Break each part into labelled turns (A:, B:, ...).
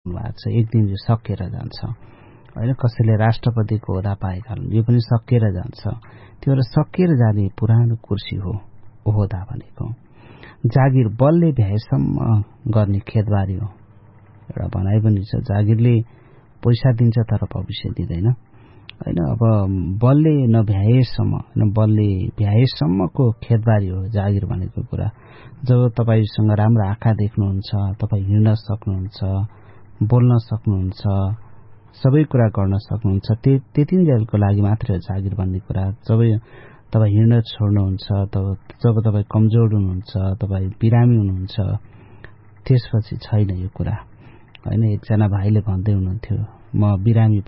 A: सक्नु भएको छ, एक दिन यो सकिएर जान्छ हैन। कसैले राष्ट्रपतिको ओहदा पाएका हुन्, यो पनि सकिएर जान्छ। त्यो एउटा सकिएर जाने पुरानो कुर्सी हो ओहदा भनेको। जागिर बलले भ्याएसम्म गर्ने खेतबारी हो, एउटा भनाइ पनि छ। जागिरले पैसा दिन्छ तर भविष्य दिँदैन हैन। अब बलले नभ्याएसम्म हैन, बलले भ्याएसम्मको खेतबारी हो जागिर भनेको कुरा। जब तपाईसँग राम्रो आँखा देख्नुहुन्छ, तपाईँ हिँड्न सक्नुहुन्छ, बोल्न सक्नुहुन्छ, सबै कुरा गर्न सक्नुहुन्छ, त्यतिन्जेलको लागि मात्रै हो जागिर भन्ने कुरा। जब तपाईँ हिँड्न छोड्नुहुन्छ, जब तपाईँ कमजोर हुनुहुन्छ, तपाईँ बिरामी हुनुहुन्छ, त्यसपछि छैन यो कुरा हैन। एकजना भाइले भन्दै हुनुहुन्थ्यो, म बिरामी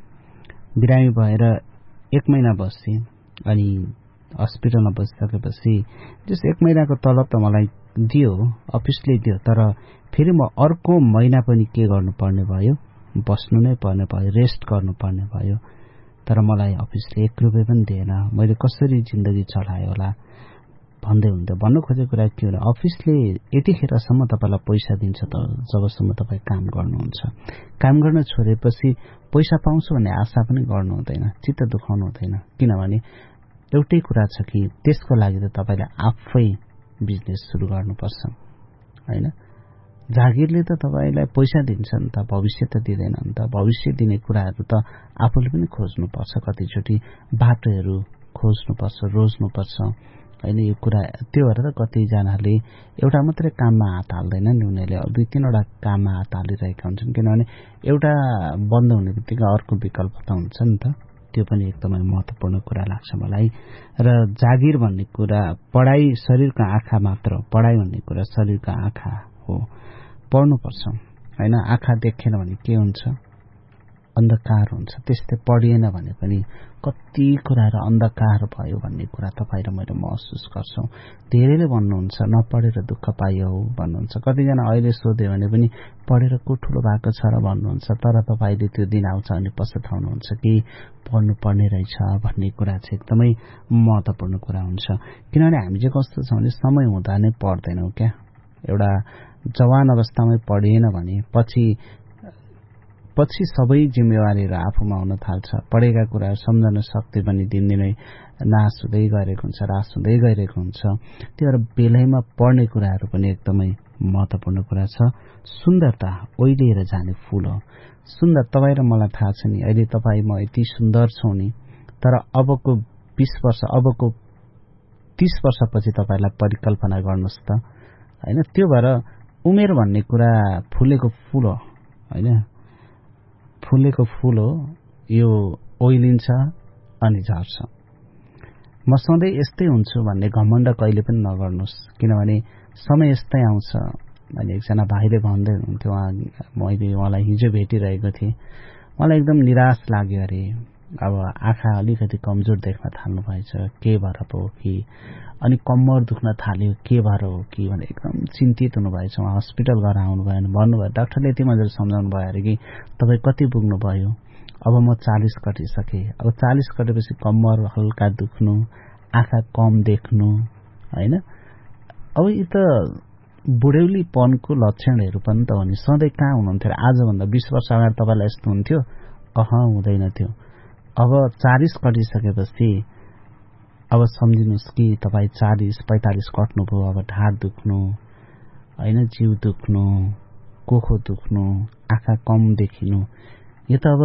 A: भएर 1 महिना बसेँ, अनि हस्पिटलमा बसिसकेपछि जस 1 महिनाको तलब त मलाई दियो, अफिसले दियो, तर फेरि म अर्को महिना पनि के गर्नुपर्ने भयो, बस्नु नै पर्ने भयो, रेस्ट गर्नुपर्ने भयो। तर मलाई अफिसले 1 रुपैयाँ पनि दिएन, मैले कसरी जिन्दगी चलाएँ होला भन्दै हुन्थ्यो। भन्नु खोजेको कुरा के हो, अफिसले यतिखेरसम्म तपाईँलाई पैसा दिन्छ त जबसम्म तपाईँ काम गर्नुहुन्छ। काम गर्न छोडेपछि पैसा पाउँछु भन्ने आशा पनि गर्नु हुँदैन, चित्त दुखाउनु हुँदैन। किनभने एउटै कुरा छ कि त्यसको लागि त तपाईँले आफै बिजनेस सुरु गर्नुपर्छ हैन। जागिरले त तपाईँलाई पैसा दिन्छ नि त, भविष्य त दिँदैन नि त। भविष्य दिने कुराहरू त आफूले पनि खोज्नुपर्छ, कतिचोटि बाटोहरू खोज्नुपर्छ, रोज्नुपर्छ हैन। यो कुरा त्यो भएर त कतिजनाले एउटा मात्रै काममा हात हाल्दैनन्, उनीहरूले 2-3वटा काममा हात हालिरहेका हुन्छन्। किनभने एउटा बन्द हुने बित्तिकै अर्को विकल्प त हुन्छ नि त। त्यो पनि एकदमै महत्त्वपूर्ण कुरा लाग्छ मलाई। र जागिर भन्ने कुरा पढाइ शरीरको आँखा मात्र हो, पढाइ भन्ने कुरा शरीरको आँखा हो, पढ्नुपर्छ हैन। आँखा देखेन भने के हुन्छ, अन्धकार हुन्छ। त्यस्तै पढिएन भने पनि कति कुराहरू अन्धकार भयो भन्ने कुरा तपाईँ र मैले महसुस गर्छौँ। धेरैले भन्नुहुन्छ नपढेर दुःख पाइयो भन्नुहुन्छ। कतिजना अहिले सोध्यो भने पनि पढेर को ठुलो भएको छ र भन्नुहुन्छ। तर तपाईँले त्यो दिन आउँछ अनि पछुताउनुहुन्छ कि पढ्नु पर्ने रहेछ भन्ने कुरा चाहिँ एकदमै महत्त्वपूर्ण कुरा हुन्छ। किनभने हामी चाहिँ कस्तो छ भने समय हुँदा नै पढ्दैनौँ क्या। एउटा जवान अवस्थामै पढिएन भने पछि सबै जिम्मेवारीहरू आफूमा आउन थाल्छ। पढेका कुराहरू सम्झन शक्ति पनि दिनदिनै नाश हुँदै गएको हुन्छ, ह्रास हुँदै गइरहेको हुन्छ। त्यो भएर बेलैमा पढ्ने कुराहरू पनि एकदमै महत्त्वपूर्ण कुरा छ। सुन्दरता ओइलिएर जाने फूल हो। सुन्दर तपाईँ र मलाई थाहा छ नि, अहिले तपाईँ म यति सुन्दर छौँ नि, तर अबको 20 वर्ष, अबको 30 वर्षपछि तपाईँलाई परिकल्पना गर्नुहोस् त हैन। त्यो भएर उमेर भन्ने कुरा फुलेको फूल हो हैन, फुलेको फूल हो। यो ओइलिन्छ अनि झर्छ। म सधैँ यस्तै हुन्छु भन्ने घमण्ड कहिले पनि नगर्नुहोस्, किनभने समय यस्तै आउँछ। अनि एकजना भाइले भन्दै हुनुहुन्थ्यो, मैले उहाँलाई हिजो भेटिरहेको थिएँ, मलाई एकदम निराश लाग्यो अरे। अब आँखा अलिकति कमजोर देख्न थाल्नु भएछ, के भएर पो हो कि, अनि कम्मर दुख्न थाल्यो, के भएर हो कि भने एकदम चिन्तित हुनुभएछ। उहाँ हस्पिटल गएर आउनुभयो भने भन्नुभयो, डाक्टरले यति मजाले सम्झाउनु भयो अरे कि तपाईँ कति पुग्नुभयो, अब म 40 कटिसकेँ। अब 40 कटेपछि कम्मर हल्का दुख्नु, आँखा कम देख्नु हैन। अब यो त बुढेउलीपनको लक्षणहरू पनि त हो नि। सधैँ कहाँ हुनुहुन्थ्यो, आजभन्दा 20 वर्ष अगाडि तपाईँलाई यस्तो हुन्थ्यो? हुँदैन थियो। अब 40 कटिसकेपछि अब सम्झिनुहोस् कि तपाईँ 40-45 कट्नुभयो। अब ढाड दुख्नु हैन, जिउ दुख्नु, कोखो दुख्नु, आँखा कम देखिनु, यो त अब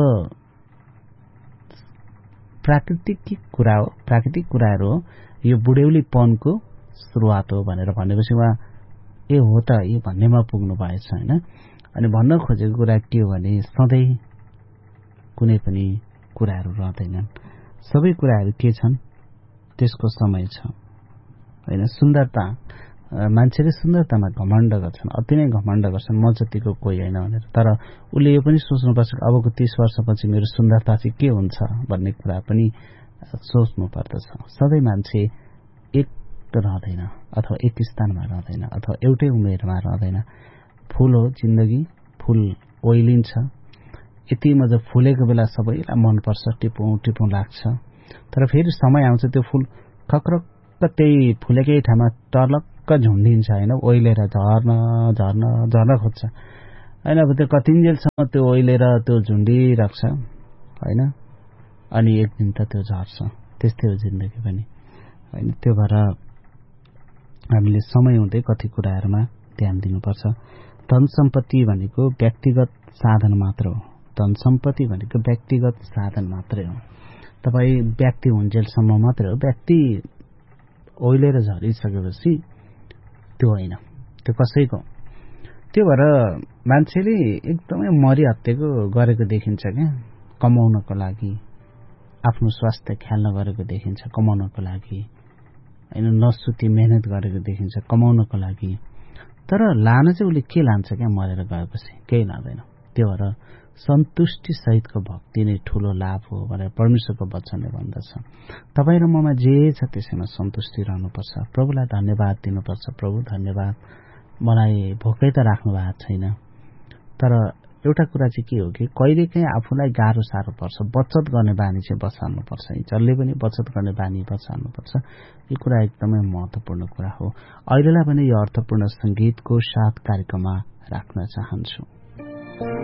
A: प्राकृतिक कुरा हो, प्राकृतिक कुराहरू हो। यो बुढेउलीपनको सुरुवात हो भनेर भनेपछि उहाँ ए हो त यो भन्नेमा पुग्नु भएछ हैन। अनि भन्न खोजेको कुरा के हो भने सधैँ कुनै पनि कुराहरू रहँदैनन्। सबै कुराहरू के छन्, त्यसको समय छ हैन। सुन्दरता, मान्छेले सुन्दरतामा घमण्ड गर्छन्, अति नै घमण्ड गर्छन्, म जतिको कोही होइन भनेर। तर उसले यो पनि सोच्नुपर्छ कि अबको 30 वर्षपछि मेरो सुन्दरता चाहिँ के हुन्छ भन्ने कुरा पनि सोच्नु पर्दछ। सधैँ मान्छे एक रहँदैन, अथवा एक स्थानमा रहँदैन, अथवा एउटै उमेरमा रहँदैन। फूल हो जिन्दगी, फूल ओइलिन्छ। यति मजा फुलेको बेला सबैलाई मनपर्छ, टिपौँ टिपौँ लाग्छ। तर फेरि समय आउँछ त्यो फूल खक्रक्क त्यही फुलेकै ठाउँमा टलक्क झुन्डिन्छ हैन, ओइलेर झर्न झर्न झर्न खोज्छ। हैन। अब त्यो कतिन्जेलसम्म त्यो ओइलेर त्यो झुन्डिराख्छ हैन, अनि एक दिन त त्यो झर्छ। त्यस्तै हो जिन्दगी पनि हैन। त्यो भएर हामीले समय हुँदै कति कुराहरूमा ध्यान दिनुपर्छ। धन सम्पत्ति भनेको व्यक्तिगत साधन मात्र हो। धन सम्पत्ति भनेको व्यक्तिगत साधन मात्रै हो। तपाईँ व्यक्ति हुन्जेलसम्म मात्रै हो। व्यक्ति ओइलेर झरिसकेपछि त्यो होइन, त्यो कसैको। त्यो भएर मान्छेले एकदमै मरिहत्तेको गरेको देखिन्छ क्या, कमाउनको लागि, आफ्नो स्वास्थ्य ख्याल नगरेको देखिन्छ कमाउनको लागि हैन, नसुती मेहनत गरेको देखिन्छ कमाउनको लागि। तर लान चाहिँ उसले के लान्छ क्या, मरेर गएपछि केही लाँदैन। त्यो भएर सन्तुष्टि सहितको भक्ति नै ठूलो लाभ हो भनेर परमेश्वरको वचनले भन्दछ। तपाईँ र ममा जे छ त्यसैमा सन्तुष्टि रहनुपर्छ। प्रभुलाई धन्यवाद दिनुपर्छ। प्रभु धन्यवाद, मलाई भोकै त राख्नु भएको छैन। तर एउटा कुरा चाहिँ के हो कि कहिलेकाहीँ आफूलाई गाह्रो साह्रो पर्छ, बचत गर्ने बानी चाहिँ बचाल्नुपर्छ। जसले पनि बचत गर्ने बानी बचाल्नुपर्छ। यो कुरा एकदमै महत्त्वपूर्ण कुरा हो। अहिलेलाई पनि यो अर्थपूर्ण संगीतको साथ कार्यक्रममा राख्न चाहन्छु।